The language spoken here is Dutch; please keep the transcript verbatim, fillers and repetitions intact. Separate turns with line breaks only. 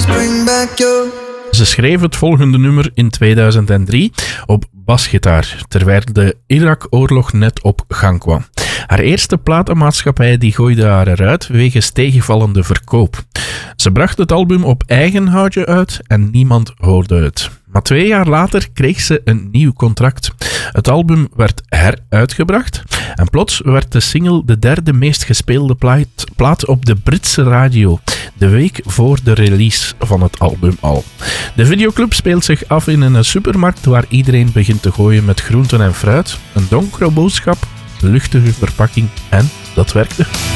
Ze schreef het volgende nummer in tweeduizend drie op basgitaar, terwijl de Irak-oorlog net op gang kwam. Haar eerste platenmaatschappij die gooide haar eruit wegens tegenvallende verkoop. Ze bracht het album op eigen houtje uit en niemand hoorde het. Maar twee jaar later kreeg ze een nieuw contract. Het album werd heruitgebracht en plots werd de single de derde meest gespeelde plaat, plaat op de Britse radio, de week voor de release van het album al. De videoclub speelt zich af in een supermarkt waar iedereen begint te gooien met groenten en fruit, een donkere boodschap, luchtige verpakking en dat werkte.